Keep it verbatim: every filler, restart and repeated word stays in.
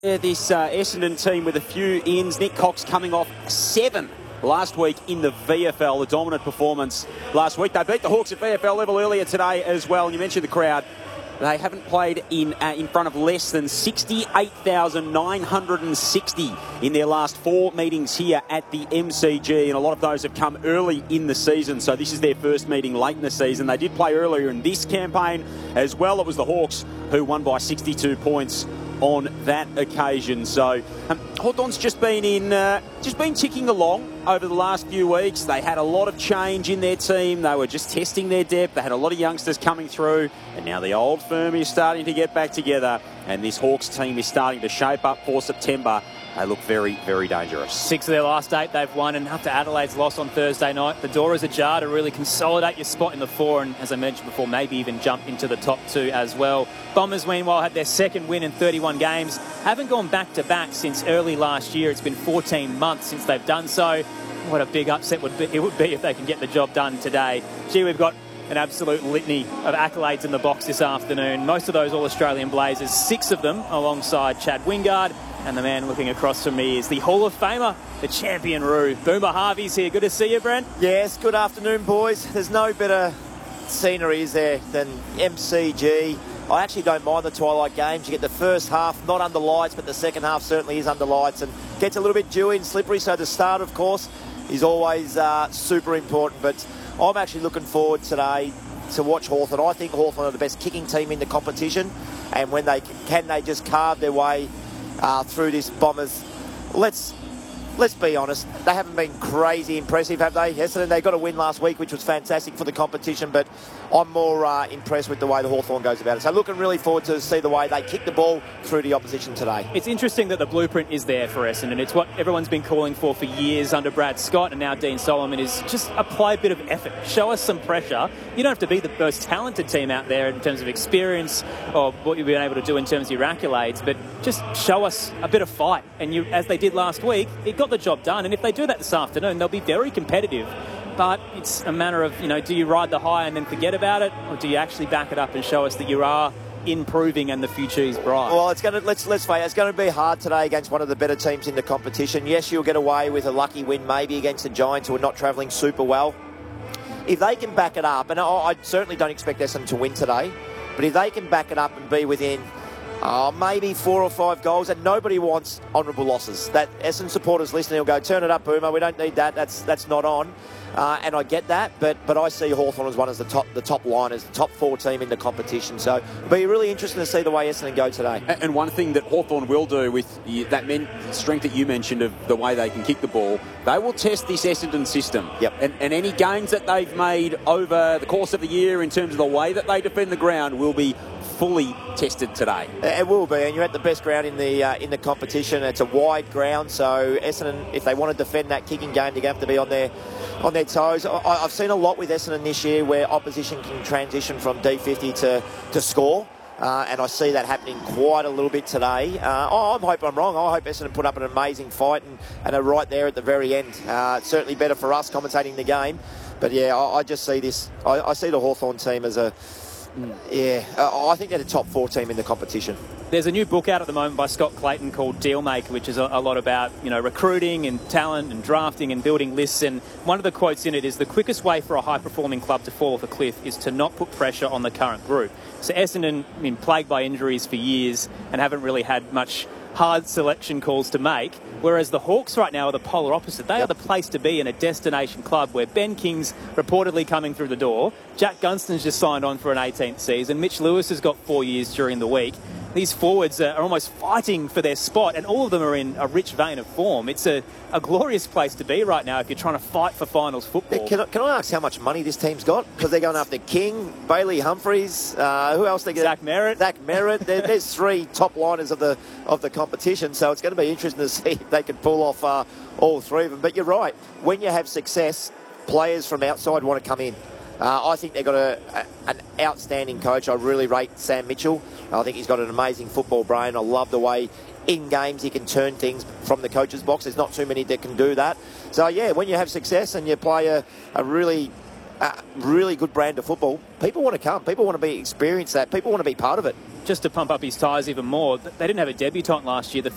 Yeah, this uh, Essendon team with a few ins. Nick Cox coming off seven last week in the V F L, the dominant performance last week. They beat the Hawks at V F L level earlier today as well. And you mentioned the crowd. They haven't played in uh, in front of less than sixty-eight thousand nine hundred sixty in their last four meetings here at the M C G, and a lot of those have come early in the season, so this is their first meeting late in the season. They did play earlier in this campaign as well. It was the Hawks who won by sixty-two points on that occasion. So um, Hawthorn's just been in, uh, just been ticking along over the last few weeks. They had a lot of change in their team. They were just testing their depth. They had a lot of youngsters coming through, and now the old firm is starting to get back together, and this Hawks team is starting to shape up for September. They look very, very dangerous. Six of their last eight they've won, and after Adelaide's loss on Thursday night, the door is ajar to really consolidate your spot in the four, and as I mentioned before, maybe even jump into the top two as well. Bombers, meanwhile, had their second win in thirty-one games. Haven't gone back-to-back since early last year. It's been fourteen months since they've done so. What a big upset would be, it would be if they can get the job done today. Gee, we've got an absolute litany of accolades in the box this afternoon. Most of those All-Australian Blazers, six of them alongside Chad Wingard. And the man looking across from me is the Hall of Famer, the champion Roo. Boomer Harvey's here. Good to see you, Brent. Yes, good afternoon, boys. There's no better scenery, is there, than M C G. I actually don't mind the twilight games. You get the first half not under lights, but the second half certainly is under lights and gets a little bit dewy and slippery. So the start, of course, is always uh, super important. But I'm actually looking forward today to watch Hawthorn. I think Hawthorn are the best kicking team in the competition, and when they can, they just carve their way Uh, through this Bombers. Let's let's be honest, they haven't been crazy impressive, have they? Essendon, they got a win last week, which was fantastic for the competition, but I'm more uh, impressed with the way the Hawthorn goes about it. So looking really forward to see the way they kick the ball through the opposition today. It's interesting that the blueprint is there for Essendon. It's what everyone's been calling for for years under Brad Scott, and now Dean Solomon, is just apply a bit of effort. Show us some pressure. You don't have to be the most talented team out there in terms of experience or what you've been able to do in terms of your accolades, but just show us a bit of fight. And you, as they did last week, it got the job done. And if they do that this afternoon, they'll be very competitive. But it's a matter of, you know, do you ride the high and then forget about it, or do you actually back it up and show us that you are improving and the future is bright? Well, it's going to let's let's face it, it's going to be hard today against one of the better teams in the competition. Yes, you'll get away with a lucky win maybe against the Giants, who are not travelling super well. If they can back it up, and I, I certainly don't expect Essendon to win today, but if they can back it up and be within Uh, maybe four or five goals, and nobody wants honourable losses. That Essendon supporters listening will go, turn it up, Boomer, we don't need that, that's that's not on. Uh, and I get that, but but I see Hawthorn as one as the top the top liners, the top four team in the competition. So it'll be really interesting to see the way Essendon go today. And one thing that Hawthorn will do with that men strength that you mentioned of the way they can kick the ball, they will test this Essendon system. Yep. And, and any gains that they've made over the course of the year in terms of the way that they defend the ground will be fully tested today. It will be, and you're at the best ground in the uh, in the competition. It's a wide ground, so Essendon, if they want to defend that kicking game, they're going to have to be on their on their toes. I, I've seen a lot with Essendon this year where opposition can transition from D fifty to to score. Uh, and I see that happening quite a little bit today. Uh, I, I hope I'm wrong. I hope Essendon put up an amazing fight and, and are right there at the very end. Uh, it's certainly better for us commentating the game. But yeah, I, I just see this. I, I see the Hawthorn team as a Yeah, uh, I think they're the top four team in the competition. There's a new book out at the moment by Scott Clayton called Dealmaker, which is a, a lot about, you know, recruiting and talent and drafting and building lists. And one of the quotes in it is, the quickest way for a high-performing club to fall off a cliff is to not put pressure on the current group. So Essendon have been plagued by injuries for years and haven't really had much hard selection calls to make, whereas the Hawks right now are the polar opposite. They yep. are the place to be in a destination club where Ben King's reportedly coming through the door. Jack Gunston's just signed on for an eighteenth season. Mitch Lewis has got four years during the week. These forwards are almost fighting for their spot, and all of them are in a rich vein of form. It's a, a glorious place to be right now if you're trying to fight for finals football. Can I, can I ask how much money this team's got? Because they're going after King, Bailey Humphries, uh, who else they get? Zach Merritt. Zach Merritt. there, there's three top liners of the of the competition, so it's going to be interesting to see if they can pull off uh, all three of them. But you're right. When you have success, players from outside want to come in. Uh, I think they've got a, a, an outstanding coach. I really rate Sam Mitchell. I think he's got an amazing football brain. I love the way in games he can turn things from the coach's box. There's not too many that can do that. So, yeah, when you have success and you play a, a really, uh, really good brand of football, people want to come. People want to be experience that. People want to be part of it. Just to pump up his tyres even more, they didn't have a debutant last year. The